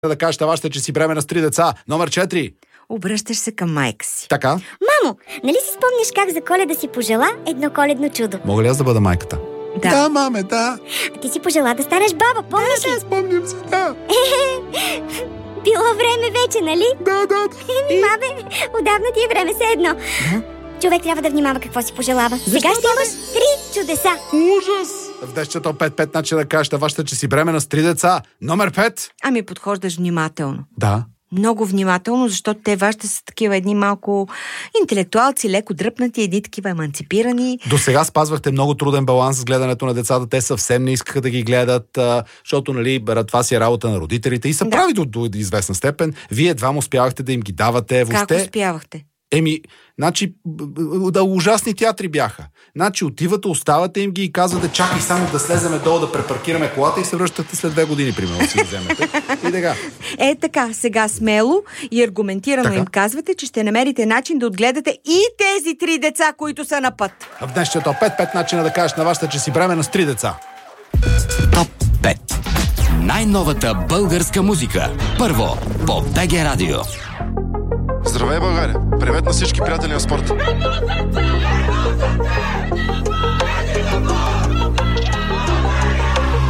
Да кажете вашата, че си бременна с 3 деца. Номер 4. Обръщаш се към майка си. Така. Мамо, нали си спомняш как за Коледа си пожела едно коледно чудо? Мога ли аз да бъда майката? Да, маме, да. А ти си пожела да станеш баба, помниш ли? Да, спомням си, да. Било време вече, нали? Да. Маме, отдавна ти е време, все едно. Човек трябва да внимава какво си пожелава. Сега ще имаш 3 чудеса. Ужас! В днешното 5-5 начин да кажете вашата, че си бременна с 3 деца. Номер 5. Ами подхождаш внимателно. Да. Много внимателно, защото те вашите са такива едни малко интелектуалци, леко дръпнати, едни такива еманципирани. До сега спазвахте много труден баланс с гледането на децата. Те съвсем не искаха да ги гледат, защото, нали, това си е работа на родителите и са прави до известна степен. Вие двама успявахте да им ги давате. Как успявахте? Значи, да, ужасни театри бяха. Значи, отивате, оставате им ги и казвате, чакай само да слеземе долу, да препаркираме колата и се връщате след 2 години, примерно, си ги вземете. И така. Така, сега смело и аргументирано им казвате, че ще намерите начин да отгледате и тези 3 деца, които са на път. В днешното 5-5 начина да кажеш на вашата, че си бременна с 3 деца. Топ 5. Най-новата българска музика. Първо по БГ Радио. Здравей, България! Привет на всички приятели на спорта!